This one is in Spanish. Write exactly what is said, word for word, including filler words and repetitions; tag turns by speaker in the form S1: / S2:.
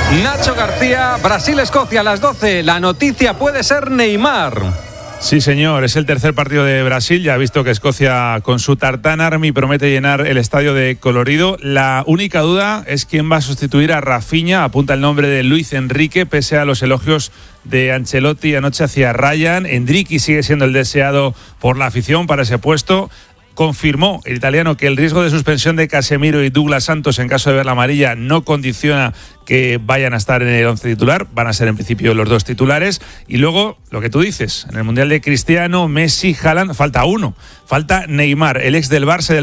S1: Nacho García, Brasil-Escocia a las doce. La noticia puede ser Neymar.
S2: Sí, señor, es el tercer partido de Brasil. Ya ha visto que Escocia con su Tartan Army promete llenar el estadio de colorido. La única duda es quién va a sustituir a Rafinha. Apunta el nombre de Luis Enrique, pese a los elogios de Ancelotti anoche hacia Ryan. Endrick sigue siendo el deseado por la afición para ese puesto. Confirmó el italiano que el riesgo de suspensión de Casemiro y Douglas Santos en caso de ver la amarilla no condiciona que vayan a estar en el once titular. Van a ser en principio los dos titulares. Y luego, lo que tú dices, en el Mundial de Cristiano, Messi, Haaland, falta uno. Falta Neymar, el ex del Barça y del